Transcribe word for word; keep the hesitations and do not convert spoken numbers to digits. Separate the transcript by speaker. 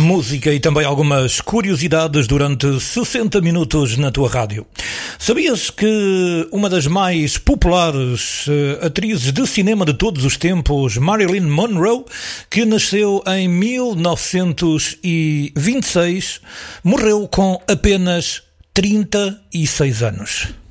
Speaker 1: música e também algumas curiosidades durante sessenta minutos na tua rádio. Sabias que uma das mais populares uh, atrizes de cinema de todos os tempos, Marilyn Monroe, que nasceu em mil novecentos e vinte e seis, morreu com apenas trinta e seis anos?